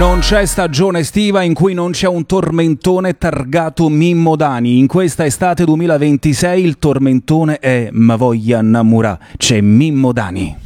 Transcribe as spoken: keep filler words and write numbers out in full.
Non c'è stagione estiva in cui non c'è un tormentone targato Mimmo Dani. In questa estate duemilaventisei il tormentone è Ma voglia innamorà, c'è Mimmo Dani.